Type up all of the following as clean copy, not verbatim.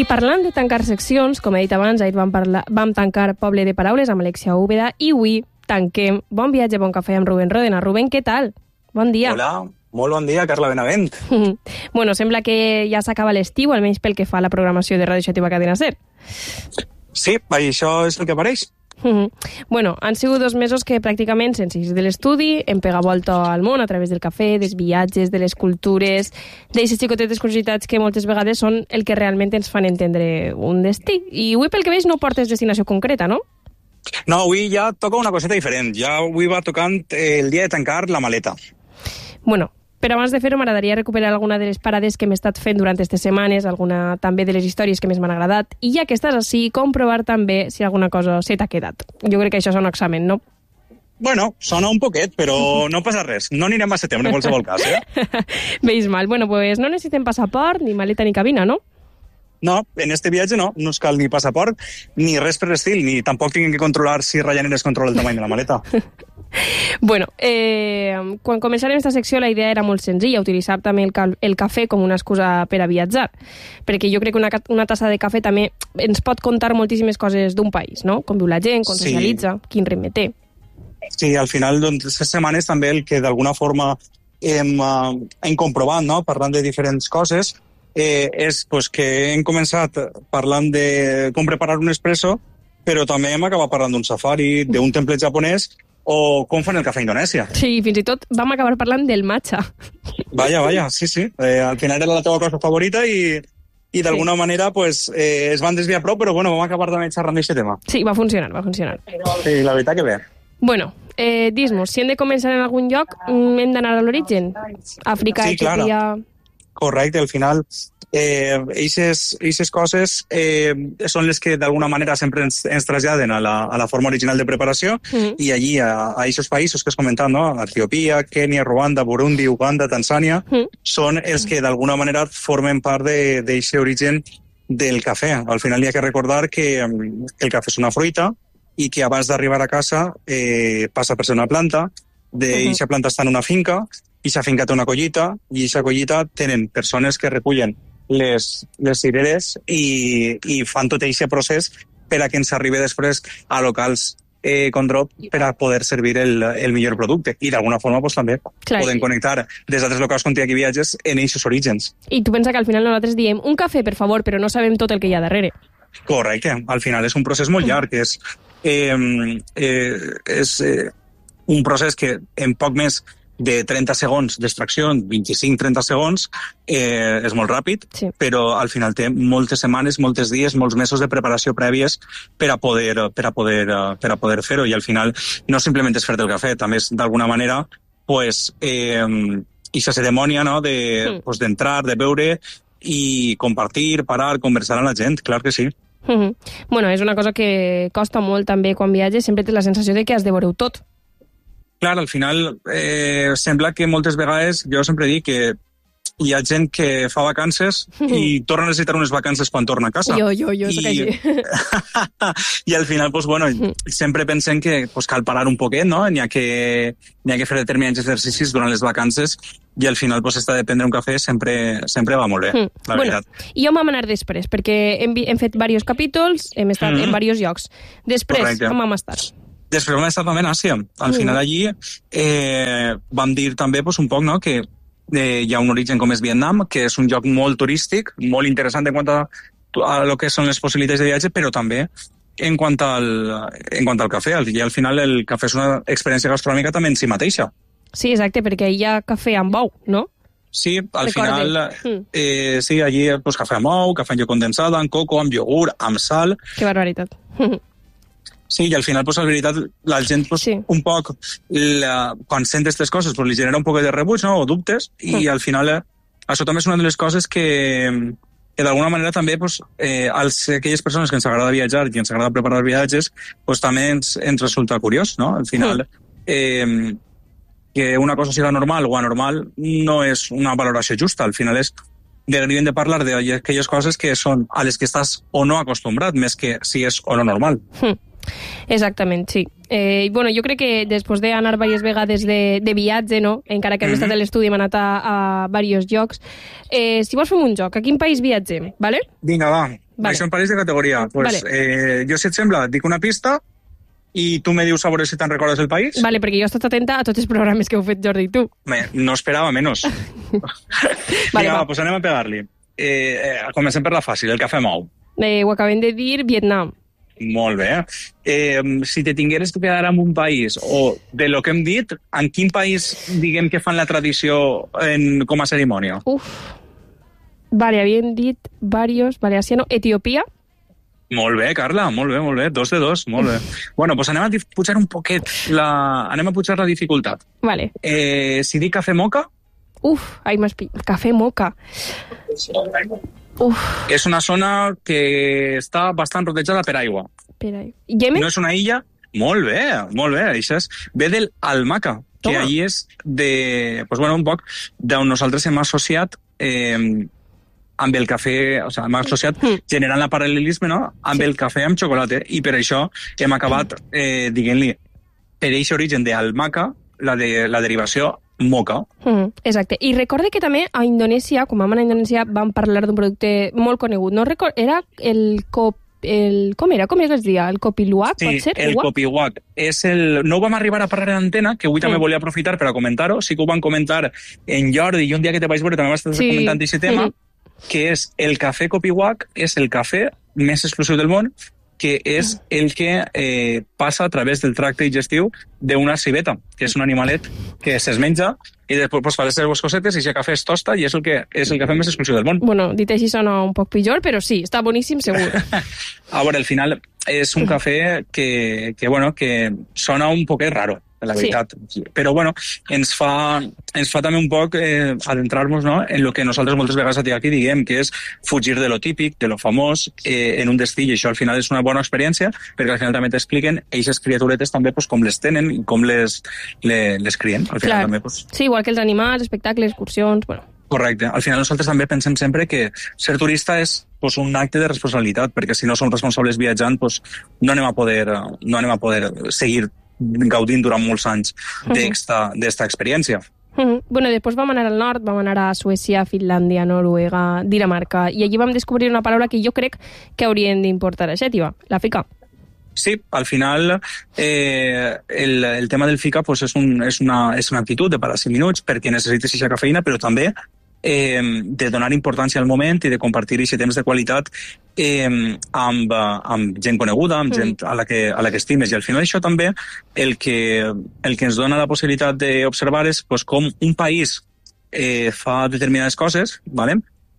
I parlant de tancar seccions, com he dit abans, ahir vam tancar Poble de Paraules amb Alexia Úbeda i avui tanquem Bon viatge, bon cafè amb Rubén Rodena. Rubén, què tal? Bon dia. Hola, molt bon dia, Carla Benavent. Bueno, sembla que ja s'acaba l'estiu, almenys pel que fa a la programació de Ràdio Xàtiva Cadena Ser. Sí, això és el que pareix. Bueno, han sigut 2 mesos que pràcticament sense ir de l'estudi hem pegat volta al món a través del cafè, dels viatges, de les cultures, d'aquestes xicotetes curiositats que moltes vegades són el que realment ens fan entendre un destí. I avui, pel que veig, no portes destinació concreta, no? No, avui ja toca una coseta diferent. Ja avui va tocant el dia de tancar la maleta. Bueno, però abans de fer-ho m'agradaria recuperar alguna de les parades que m'he estat fent durant aquestes setmanes, alguna també de les històries que més m'han agradat, i ja que estàs així, comprovar també si alguna cosa se t'ha quedat. Jo crec que això és un examen, no? Bueno, sona un poquet, però no passa res. No anirem a setembre, en qualsevol cas, Veus mal. Bueno, pues no necessitem passaport, ni maleta, ni cabina, no? No, en este viatge no us cal ni passaport, ni res per l'estil, ni tampoc tinguem que controlar si Ryanair es controla el tamany de la maleta. Bueno, quan començarem aquesta secció la idea era molt senzilla, utilitzar també el cafè com una excusa per a viatjar, perquè jo crec que una tassa de cafè també ens pot contar moltíssimes coses d'un país, no? Com viu la gent, com socialitza, quin ritme té. Sí, al final d'aquestes setmanes també el que d'alguna forma hem comprovat, no? Parlant de diferents coses, és pues, que hem començat parlant de com preparar un espresso, però també hem acabat parlant d'un safari, d'un temple japonès, o com fan el cafè a Indonèsia. Sí, fins i tot vam acabar parlant del matcha. Vaja, sí. Al final era la teva cosa favorita i d'alguna manera pues, es van desviar prou, però bueno, vam acabar també xerrant d'aquest tema. Sí, va funcionar. Sí, la veritat que bé. Bueno, dis-nos, si hem de començar en algun lloc, hem d'anar a l'origen? Àfrica, sí, Etiòpia... Claro. Correcte, al final aquestes coses són les que d'alguna manera sempre ens traslladen a la forma original de preparació i allí a aquests països que has comentat, no? Etiòpia, Kènia, Ruanda, Burundi, Uganda, Tanzània, són els que d'alguna manera formen part d'aquest origen del cafè. Al final hi ha que recordar que el cafè és una fruita i que abans d'arribar a casa passa per ser una planta, d'aquesta planta està en una finca, i aquesta finca té una collita, i aquesta collita tenen persones que recullen les cireres i fan tot aquest procés per a que ens arribi després a locals Condrop per a poder servir el millor producte. I d'alguna forma pues, també podem connectar des d'altres locals on hi ha viatges en aquests orígens. I tu pensa que al final nosaltres diem un cafè, per favor, però no sabem tot el que hi ha darrere. Correcte. Al final és un procés molt llarg, és un procés que en poc més de 30 segons d'extracció, 25-30 segons, és molt ràpid, però al final té moltes setmanes, molts dies, molts mesos de preparació prèvies per a poder fer-ho. I al final no simplement és fer-te el cafè, també és d'alguna manera pues, aquesta cerimònia no? d'entrar, de beure i compartir, parar, conversar amb la gent, clar que sí. Bueno, és una cosa que costa molt també quan viatges, sempre tens la sensació de que has de veure-ho tot. Clar, al final sembla que moltes vegades, jo sempre dic que hi ha gent que fa vacances i torna a necessitar unes vacances quan torna a casa. Jo soc així. I al final, pues, bueno, sempre pensem que pues, cal parar un poquet, no? N'hi ha que fer determinats exercicis durant les vacances i al final pues, estar de prendre un cafè sempre va molt bé, la veritat. I on vam anar després? Perquè hem fet diversos capítols, hem estat en diversos llocs. Després, on vam estar? Després vam estar també en Àsia. Al final allí vam dir també pues, un poc no, que hi ha un origen com és Vietnam, que és un lloc molt turístic, molt interessant en quant a lo que són les possibilitats de viatge, però també en quant al cafè. I al final el cafè és una experiència gastronòmica també en si mateixa. Sí, exacte, perquè hi ha cafè amb ou, no? Sí, al final, sí, allí pues, cafè amb ou, cafè amb llet condensada, amb coco, amb iogurt, amb sal... Que barbaritat. Sí, i al final, pues, la veritat, la gent, pues, un poc, quan sent aquestes coses, pues, li genera un poc de rebuig, no?, o dubtes, i al final, això també és una de les coses que d'alguna manera també, pues, aquelles persones que ens agrada viatjar i ens agrada preparar viatges, pues, també ens resulta curiós, no?, al final, que una cosa siga normal o anormal no és una valoració justa, al final és deberíem de parlar d'aquelles coses que són a les que estàs o no acostumbrat, més que si és o no normal. Exactament, sí. Bueno, jo crec que després d'anar diverses vegades de viatge, no? Encara que hem estat a l'estudi, hem anat a diversos llocs. Si vols fem un joc, a quin país viatgem, vale? Vinga, va. Vale. Això em pareix de categoria. Pues, Vale. Jo, si et sembla, et dic una pista i tu me dius a veure si te'n recordes el país. Vale, perquè jo he estat atenta a tots els programes que heu fet Jordi i tu. No esperava menys. Vale, Vinga, va. pues anem a pegar-li. Comencem per la fàcil, el cafè mou. Ho acabem de dir, Vietnam. Molt bé. Si te tingueres que quedar en un país, o de lo que hem dit, en quin país diguem que fan la tradició com a cerimònia? Vale, havíem dit varios. Vale, Asiano. Etiòpia. Molt bé, Carla, molt bé, molt bé. 2 de 2, molt bé. Bueno, doncs anem a pujar un poquet anem a pujar la dificultat. Vale. Si dic cafè moca... Ai, cafè moca. És una zona que està bastant rodejada per aigua. Yemen? No és una illa? Molt bé, molt bé. Això ve del Almaca, que allí és un poc d'on nosaltres hem associat amb el cafè, o sigui, hem associat generant la paral·lelisme, no?, amb el cafè amb xocolata, i per això hem acabat diguent-li, per aquest origen d'Almaca, la derivació moca. Exacte. I recorde que també a Indonèsia, quan vam anar a Indonèsia, vam parlar d'un producte molt conegut. No era com era? Com es deia? El kopi luwak, sí, pot ser? El kopi luwak. No ho vam arribar a parlar en antena, que avui també volia aprofitar per a comentar-ho. Sí que ho van comentar en Jordi, i un dia que te vaig veure també vas estar comentant aquest tema, que és el cafè kopi luwak, és el cafè més exclusiu del món, que és el que passa a través del tracte digestiu d'una civeta, que és un animalet que se'ls menja i després fa les seves cosetes i aquest cafè es tosta i és el cafè més exclusiu del món. Bueno, dit així sona un poc pitjor, però sí, està boníssim segur. A veure, al final és un cafè que sona un poquet raro, la veritat. Sí. Però, ens fa també un poc adentrar-nos, no?, en el que nosaltres moltes vegades aquí diguem, que és fugir de lo típic, de lo famós, en un destí, i això al final és una bona experiència, perquè al final també t'expliquen aquestes criaturetes també com les tenen i com les crien. Al final, també, sí, igual que els animals, espectacles, excursions... Correcte. Al final nosaltres també pensem sempre que ser turista és un acte de responsabilitat, perquè si no som responsables viatjant no anem a poder seguir gaudint durant molts anys d'esta experiència. Després vam anar al nord, vam anar a Suècia, Finlàndia, Noruega, Dinamarca, i allí vam descobrir una paraula que jo crec que haurien d'importar a Xètiva, la fica. Sí, al final el tema del fica és una actitud de parar 5 minuts perquè necessites aquesta cafeïna, però també de donar importància al moment i de compartir aquest temps de qualitat amb gent coneguda, amb gent a la que estimes. I al final això també el que ens dona la possibilitat d'observar és com un país fa determinades coses, ¿vale?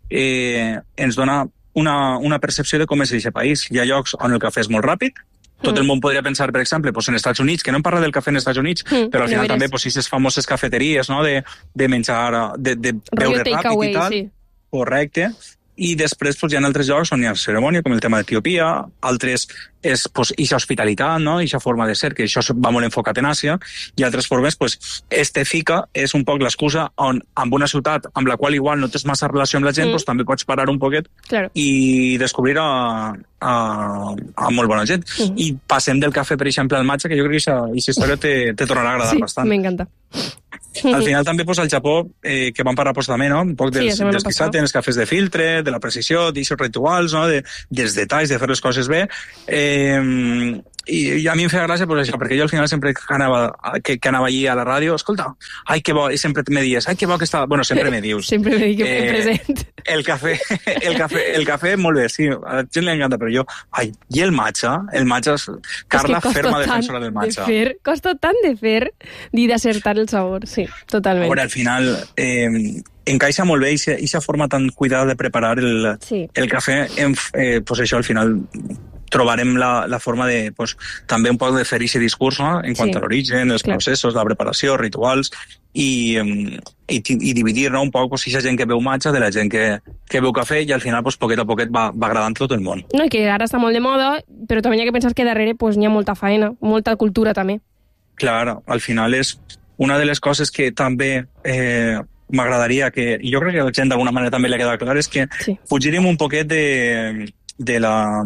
Ens dona una percepció de com és aquest país. Hi ha llocs on el cafè és molt ràpid. Tot el món podria pensar, per exemple, en Estats Units, que no hem parlat del cafè en Estats Units, però al final també aquestes famoses cafeteries, no?, de menjar, de beure ràpid i tal. Sí. Correcte. I després hi ha altres llocs on hi ha cerimònia, com el tema d'Etiòpia, altres és aquesta hospitalitat, no?, aquesta forma de ser, que això va molt enfocat en Àsia, i altres formes, este fica és un poc l'excusa on, amb una ciutat amb la qual igual no tens massa relació amb la gent, també pots parar un poquet i descobrir a molt bona gent. I passem del cafè, per exemple, al matcha, que jo crec que aquesta història te tornarà a agradar bastant. Sí, m'encanta. Al final també al Japó, que vam parlar també, no?, un poc dels quissats, els cafès de filtre, de la precisió, d'aquests rituals, no?, dels detalls, de fer les coses bé. I a mi em feia gràcia això, perquè jo al final sempre que anava allí a la ràdio, escolta, ai que bo, i sempre me dius, ai que bo que està... Bueno, sempre me dius. Sempre me dic que present. El cafè, molt bé, sí, a la gent li encanta, però jo, ai, i el matcha, Carla, ferma defensora del matcha. Costa tant de fer i d'acertar el sabor, sí, totalment. A veure, al final encaixa molt bé aquesta forma tan cuidada de preparar el cafè, això al final trobarem la forma de, també un poc de fer aquest discurs, no?, en quant a l'origen, els processos, la preparació, rituals, i dividir, no?, un poc aquesta gent que veu matcha de la gent que veu cafè, i al final, poquet a poquet, va agradant tot el món. No, i que ara està molt de moda, però també hi ha que pensar que darrere n'hi ha molta faena, molta cultura també. Clar, al final és una de les coses que també m'agradaria que, i jo crec que la gent d'alguna manera també li ha quedat clar, és que fugiríem un poquet de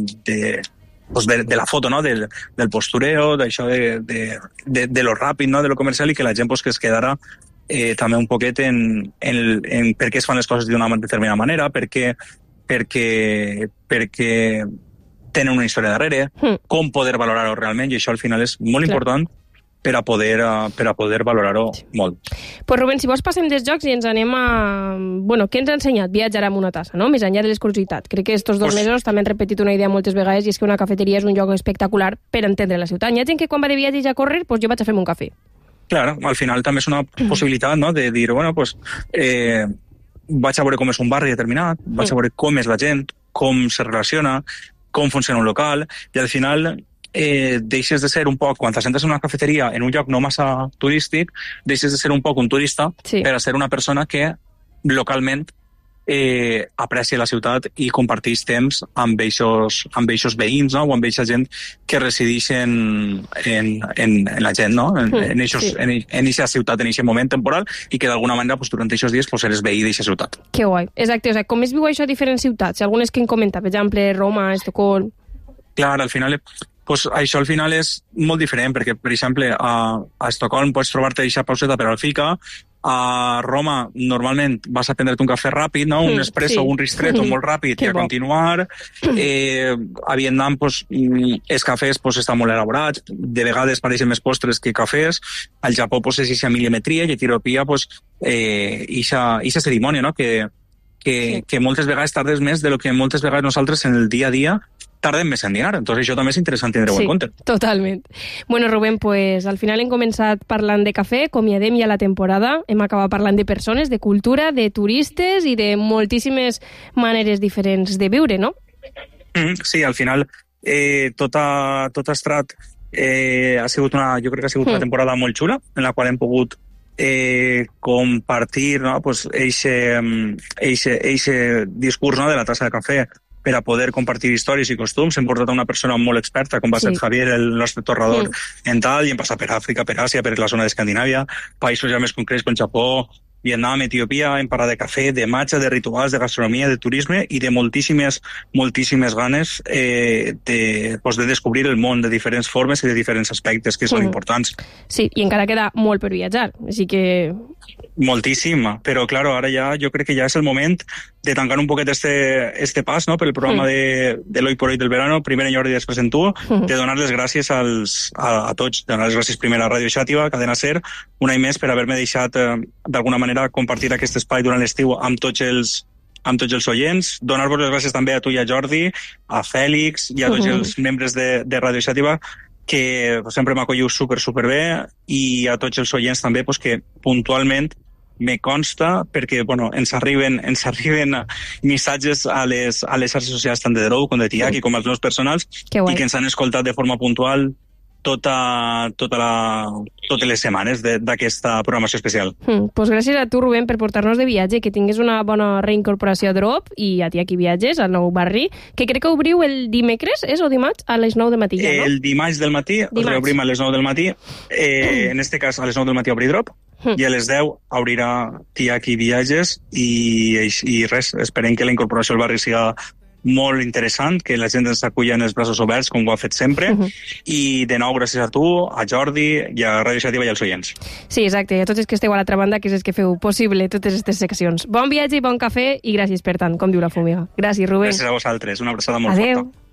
la foto, no?, del postureo, d'això de lo ràpid, no?, de lo comercial, i que la gent que es quedara també un poquet en per què es fan les coses d'una determinada manera, perquè perquè tenen una història darrere, com poder valorar-ho realment, i això al final és molt important per a poder valorar-ho molt. Pues Rubén, si vols passem dels jocs i ens anem a... Bueno, què ens ha ensenyat viatjar amb una tassa, no? Més enllà de les curiositats. Crec que estos 2 mesos també han repetit una idea moltes vegades, i és que una cafeteria és un lloc espectacular per entendre la ciutat. Hi ha gent que quan va de viatge i a córrer, pues jo vaig a fer-me un cafè. Clar, al final també és una possibilitat, no?, de dir, bueno, pues, vaig a veure com és un barri determinat, vaig a veure com és la gent, com se relaciona, com funciona un local, i al final deixes de ser un poc, quan t'assentes en una cafeteria en un lloc no massa turístic, deixes de ser un poc un turista per a ser una persona que localment aprecia la ciutat i comparteix temps amb eixos veïns, no?, o amb eixa gent que resideixen en la gent, no?, en eixa ciutat, en eixe moment temporal, i que d'alguna manera pues, durant aquests dies pues, eres veí d'eixa ciutat. Que guai. Exacte. O sigui, com es viu això a diferents ciutats? Algunes que em comenta, per exemple, Roma, Estocolm... Clar, al final... Pues això al final és molt diferent, perquè, per exemple, a Estocolm pots trobar-te eixa pauseta per al fika, a Roma normalment vas a prendre't un cafè ràpid, no? Un espresso o un ristretto molt ràpid i a continuar. A Vietnam pues, els cafès pues, estan molt elaborats, de vegades pareixen més postres que cafès. Al Japó pues, és eixa milimetria i a Etiòpia pues, eixa cerimònia, no? que moltes vegades tardes més de lo que moltes vegades nosaltres en el dia a dia tardem més en dinar. Entonces això també és interessant tindre-ho en compte. Totalment. Bueno, Rubén, pues al final hem començat parlant de cafè, acomiadem ja la temporada, hem acabat parlant de persones, de cultura, de turistes i de moltíssimes maneres diferents de viure, no? Sí, al final tot Estrat ha sigut jo crec que ha sigut una temporada molt xula, en la qual hem pogut compartir, no? Pues eixe discurs, no? De la tassa de cafè per a poder compartir històries i costums. Hem portat una persona molt experta, com va ser Javier, el nostre torrador en tal, i hem passat per Àfrica, per Àsia, per la zona d'Escandinàvia, països ja més concrets com Japó, Vietnam, Etiòpia. Hem parlat de cafè, de matxa, de rituals, de gastronomia, de turisme i de moltíssimes ganes de descobrir el món de diferents formes i de diferents aspectes que són importants. Sí, i encara queda molt per viatjar, així que... Moltíssim, però claro, ara ja jo crec que ja és el moment de tancar un poquet este pas, no?, per el programa de l'Hoy por Hoy del verano, primer en Jordi i després en tu, de donar les gràcies a tots, de donar les gràcies primer a Ràdio Xàtiva, Cadena Ser, un any més per haver-me deixat d'alguna manera compartir aquest espai durant l'estiu amb tots els oients, donar-vos les gràcies també a tu i a Jordi, a Fèlix i a tots els membres de Ràdio Xàtiva, que sempre m'acolliu superbé, i a tots els oients també pues, que puntualment me consta, perquè bueno, ens arriben missatges a les xarxes socials tant de Drou com de Tiaki com als meus personals, i que ens han escoltat de forma puntual totes les setmanes d'aquesta programació especial. Pues gràcies a tu, Rubén, per portar-nos de viatge, que tinguis una bona reincorporació a Drop i a Tiaki Viatges, al nou barri, que crec que obriu el dimecres, és o dimarts, a les 9 del matí, ja, no? El dimarts del matí, reobrim a les 9 del matí, en este cas a les 9 del matí obri Drop, i a les 10 obrirà Tiaki Viatges, i res, esperem que la incorporació al barri siga molt interessant, que la gent ens aculli en els braços oberts, com ho ha fet sempre, i de nou gràcies a tu, a Jordi i a Ràdio Xàtiva i als oients. Sí, exacte, i a tots els que esteu a l'altra banda, que és els que feu possible totes aquestes seccions. Bon viatge i bon cafè, i gràcies per tant, com diu la Fúmiga. Gràcies, Rubén. Gràcies a vosaltres, una abraçada molt forta. Adeu.